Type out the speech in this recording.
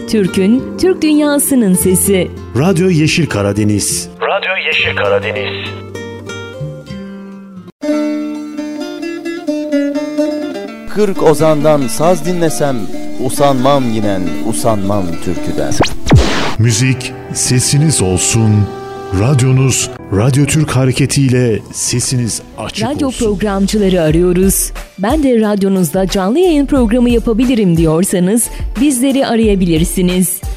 Türk'ün, Türk dünyasının sesi. Radyo Yeşil Karadeniz. Radyo Yeşil Karadeniz. Kırk ozandan saz dinlesem, usanmam yinen, usanmam türküden. Müzik sesiniz olsun. Radyonuz, Radyo Türk hareketiyle sesiniz açık Radyo olsun. programcıları arıyoruz. Ben de radyonuzda canlı yayın programı yapabilirim diyorsanız bizleri arayabilirsiniz.